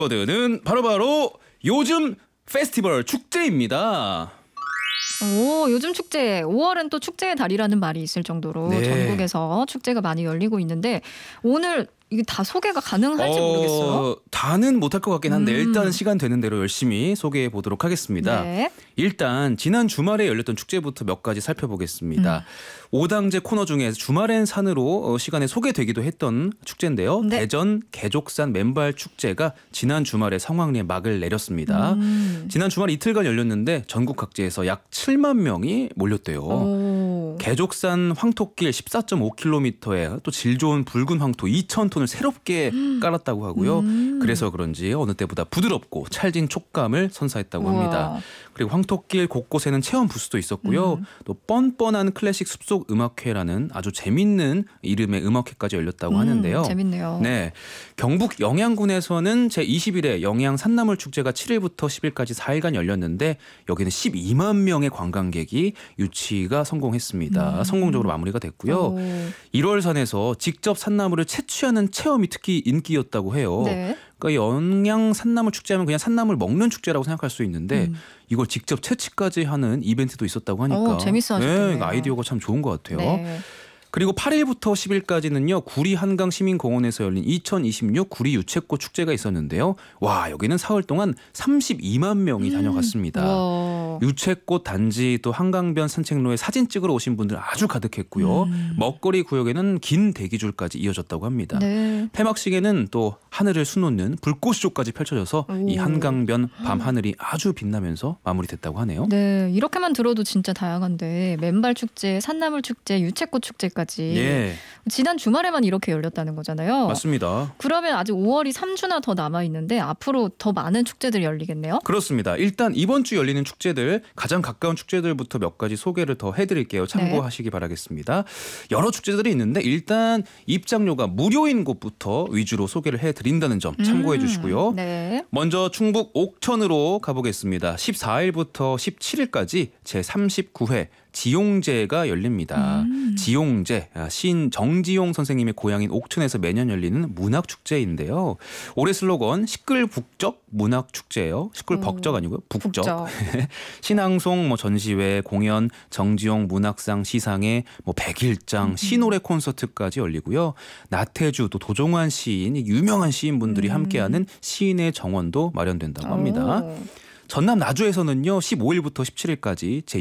키워드는 바로바로 요즘 페스티벌 축제입니다. 오, 요즘 축제 5월은 또 축제의 달이라는 말이 있을 정도로 네. 전국에서 축제가 많이 열리고 있는데 오늘 이게 다 소개가 가능할지 모르겠어요. 다는 못할 것 같긴 한데 일단 시간 되는 대로 열심히 소개해 보도록 하겠습니다. 네. 일단 지난 주말에 열렸던 축제부터 몇 가지 살펴보겠습니다. 오당제 코너 중에 주말엔 산으로 시간에 소개되기도 했던 축제인데요. 네. 대전 개족산 맨발 축제가 지난 주말에 성황리에 막을 내렸습니다. 지난 주말 이틀간 열렸는데 전국 각지에서 약 7만 명이 몰렸대요. 오. 개족산 황토길 14.5km에 또 질 좋은 붉은 황토 2,000톤을 새롭게 깔았다고 하고요. 그래서 그런지 어느 때보다 부드럽고 찰진 촉감을 선사했다고 합니다. 우와. 그리고 황토길 곳곳에는 체험 부스도 있었고요. 또 뻔뻔한 클래식 숲속 음악회라는 아주 재밌는 이름의 음악회까지 열렸다고 하는데요. 재밌네요. 네, 경북 영양군에서는 제20일에 영양 산나물 축제가 7일부터 10일까지 4일간 열렸는데 여기는 12만 명의 관광객이 유치가 성공했습니다. 성공적으로 마무리가 됐고요. 오. 1월산에서 직접 산나물을 채취하는 체험이 특히 인기였다고 해요. 네. 그러니까 영양 산나물 축제하면 그냥 산나물 먹는 축제라고 생각할 수 있는데 이걸 직접 채취까지 하는 이벤트도 있었다고 하니까 재밌어 하셨겠네요. 네, 아이디어가 참 좋은 것 같아요. 네. 그리고 8일부터 10일까지는요. 구리 한강시민공원에서 열린 2026 구리 유채꽃 축제가 있었는데요. 와, 여기는 사흘 동안 32만 명이 다녀갔습니다. 와. 유채꽃 단지 또 한강변 산책로에 사진 찍으러 오신 분들 아주 가득했고요. 먹거리 구역에는 긴 대기줄까지 이어졌다고 합니다. 네. 폐막식에는 또 하늘을 수놓는 불꽃쇼까지 펼쳐져서 이 한강변 밤하늘이 아주 빛나면서 마무리됐다고 하네요. 네, 이렇게만 들어도 진짜 다양한데 맨발 축제, 산나물 축제, 유채꽃 축제까지 예, 지난 주말에만 이렇게 열렸다는 거잖아요. 맞습니다. 그러면 아직 5월이 3주나 더 남아 있는데 앞으로 더 많은 축제들이 열리겠네요. 그렇습니다. 일단 이번 주 열리는 축제들 가장 가까운 축제들부터 몇 가지 소개를 더 해드릴게요. 참고하시기 바라겠습니다. 여러 축제들이 있는데 일단 입장료가 무료인 곳부터 위주로 소개를 해드린다는 점 참고해 주시고요. 네. 먼저 충북 옥천으로 가보겠습니다. 14일부터 17일까지 제39회 지용제가 열립니다. 지용제, 시인 정지용 선생님의 고향인 옥천에서 매년 열리는 문학축제인데요. 올해 슬로건 시끌북적 문학축제예요. 시끌벅적 아니고요. 북적. 신앙송, 전시회, 공연, 정지용 문학상 시상회, 백일장, 시노래 콘서트까지 열리고요. 나태주, 또 도종환 시인, 유명한 시인분들이 함께하는 시인의 정원도 마련된다고 합니다. 전남 나주에서는요. 15일부터 17일까지